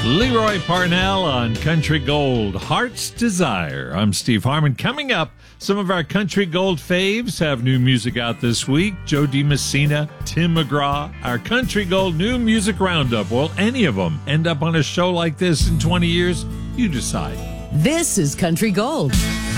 Leroy Parnell on Country Gold, Heart's Desire. I'm Steve Harmon. Coming up, some of our Country Gold faves have new music out this week. Joe DiMessina, Tim McGraw, our Country Gold New Music Roundup. Will any of them end up on a show like this in 20 years? You decide. This is Country Gold.